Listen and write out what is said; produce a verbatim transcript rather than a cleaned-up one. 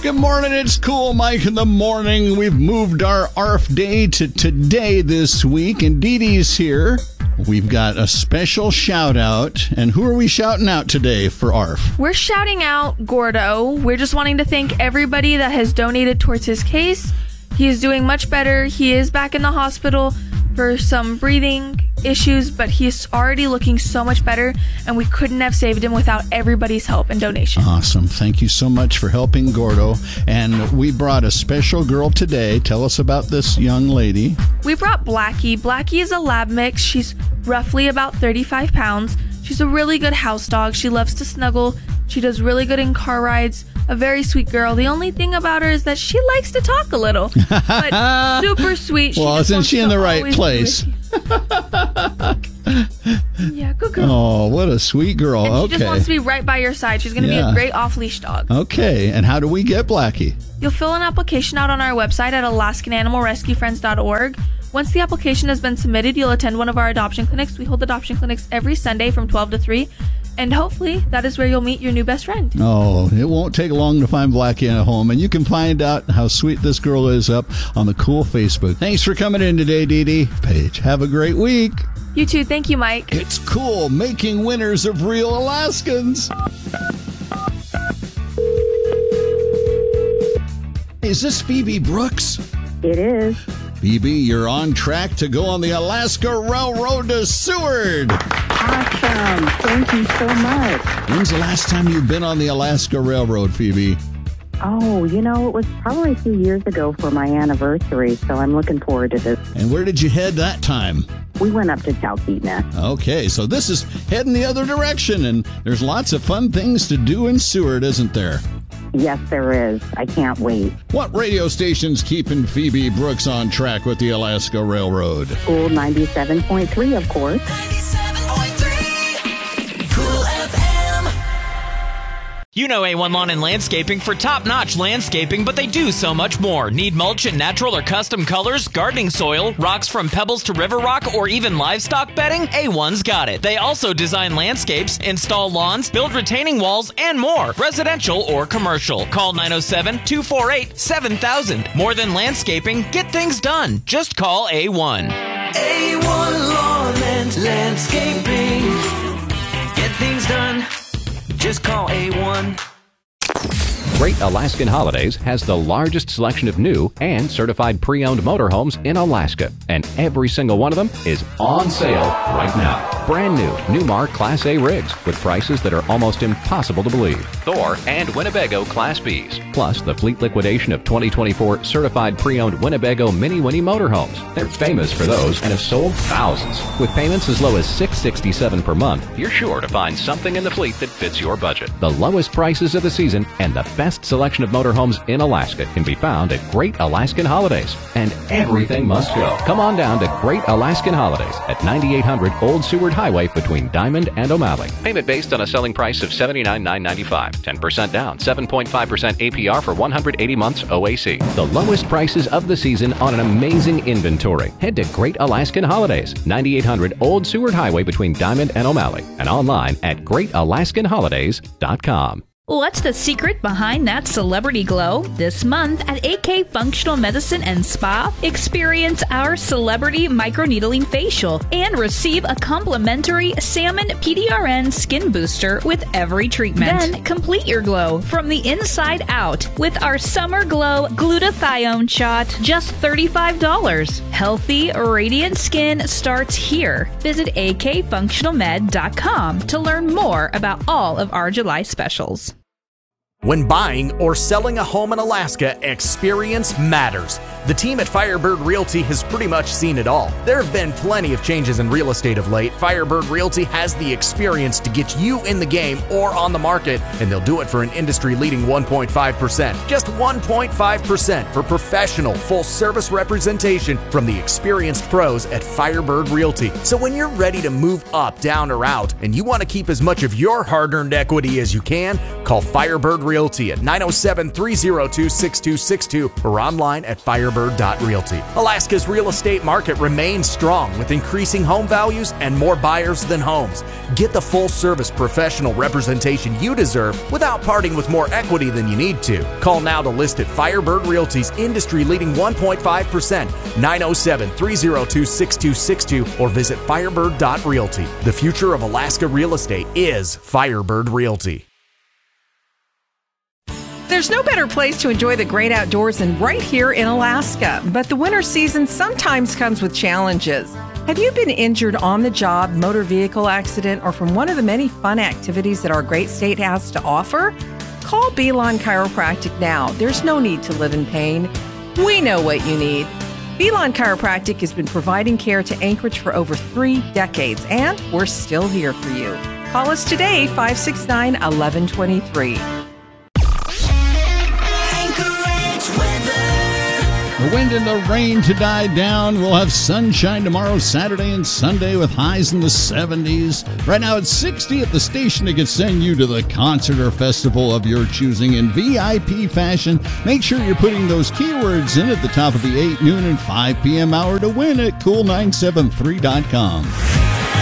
Good morning, it's Cool Mike in the morning. We've moved our A R F day to today this week, and Dee Dee's here. We've got a special shout out, and who are we shouting out today for A R F? We're shouting out Gordo. We're just wanting to thank everybody that has donated towards his case. He is doing much better. He is back in the hospital for some breathing issues, but he's already looking so much better, and we couldn't have saved him without everybody's help and donation. Awesome. Thank you so much for helping Gordo. And we brought a special girl today. Tell us about this young lady. We brought Blackie. Blackie is a lab mix. She's roughly about thirty-five pounds. She's a really good house dog. She loves to snuggle. She does really good in car rides. A very sweet girl. The only thing about her is that she likes to talk a little, but super sweet. She well, isn't she in the right place? Yeah, good girl. Oh, what a sweet girl. And she okay. just wants to be right by your side. She's going to yeah. be a great off-leash dog. Okay, and how do we get Blackie? You'll fill an application out on our website at Alaskan Animal Rescue Friends dot org. Once the application has been submitted, you'll attend one of our adoption clinics. We hold adoption clinics every Sunday from twelve to three. And hopefully, that is where you'll meet your new best friend. Oh, it won't take long to find Blackie in a home. And you can find out how sweet this girl is up on the Cool Facebook. Thanks for coming in today, Dee Dee. Paige, have a great week. You too. Thank you, Mike. It's cool making winners of real Alaskans. Is this Phoebe Brooks? It is. Phoebe, you're on track to go on the Alaska Railroad to Seward. Awesome. Thank you so much. When's the last time you've been on the Alaska Railroad, Phoebe? Oh, you know, it was probably a few years ago for my anniversary, so I'm looking forward to this. And where did you head that time? We went up to Talkeetna. Okay, so this is heading the other direction, and there's lots of fun things to do in Seward, isn't there? Yes, there is. I can't wait. What radio station's keeping Phoebe Brooks on track with the Alaska Railroad? Cool ninety-seven point three, of course. ninety-seven point three Cool F M. You know A one Lawn and Landscaping for top-notch landscaping, but they do so much more. Need mulch in natural or custom colors, gardening soil, rocks from pebbles to river rock, or even livestock bedding? A one's got it. They also design landscapes, install lawns, build retaining walls, and more, residential or commercial. Call nine oh seven, two four eight, seven thousand. More than landscaping, get things done. Just call A one. A one Lawn and Landscaping. Get things done. Just call A one. Great Alaskan Holidays has the largest selection of new and certified pre-owned motorhomes in Alaska, and every single one of them is on sale right now. Brand new Newmar Class A rigs with prices that are almost impossible to believe. Thor and Winnebago Class Bs, plus the fleet liquidation of twenty twenty-four certified pre-owned Winnebago Mini Winnie motorhomes. They're famous for those and have sold thousands. With payments as low as six hundred sixty-seven dollars per month, you're sure to find something in the fleet that fits your budget. The lowest prices of the season and the best selection of motorhomes in Alaska can be found at Great Alaskan Holidays. And everything must go. Come on down to Great Alaskan Holidays at ninety-eight hundred Old Seward Highway between Diamond and O'Malley. Payment based on a selling price of seventy-nine thousand nine hundred ninety-five dollars. ten percent down, seven point five percent A P R for one hundred eighty months O A C. The lowest prices of the season on an amazing inventory. Head to Great Alaskan Holidays, ninety-eight hundred Old Seward Highway between Diamond and O'Malley, and online at great alaskan holidays dot com. What's the secret behind that celebrity glow? This month at A K Functional Medicine and Spa, experience our celebrity microneedling facial and receive a complimentary Salmon P D R N skin booster with every treatment. Then complete your glow from the inside out with our Summer Glow Glutathione shot, just thirty-five dollars. Healthy, radiant skin starts here. Visit A K functional med dot com to learn more about all of our July specials. When buying or selling a home in Alaska, experience matters. The team at Firebird Realty has pretty much seen it all. There have been plenty of changes in real estate of late. Firebird Realty has the experience to get you in the game or on the market, and they'll do it for an industry-leading one point five percent. Just one point five percent for professional, full-service representation from the experienced pros at Firebird Realty. So when you're ready to move up, down, or out, and you want to keep as much of your hard-earned equity as you can, call Firebird Realty Realty at nine oh seven, three oh two, six two six two or online at firebird dot realty. Alaska's real estate market remains strong with increasing home values and more buyers than homes. Get the full-service professional representation you deserve without parting with more equity than you need to. Call now to list at Firebird Realty's industry-leading one point five percent, nine oh seven, three oh two, six two six two or visit firebird dot realty. The future of Alaska real estate is Firebird Realty. There's no better place to enjoy the great outdoors than right here in Alaska, but the winter season sometimes comes with challenges. Have you been injured on the job, motor vehicle accident, or from one of the many fun activities that our great state has to offer? Call Belon Chiropractic now. There's no need to live in pain. We know what you need. Belon Chiropractic has been providing care to Anchorage for over three decades, and we're still here for you. Call us today, five six nine, one one two three. The wind and the rain to die down. We'll have sunshine tomorrow, Saturday and Sunday with highs in the seventies. Right now it's sixty at the station that can send you to the concert or festival of your choosing in V I P fashion. Make sure you're putting those keywords in at the top of the eight, noon, and five p.m. hour to win at cool nine seven three dot com.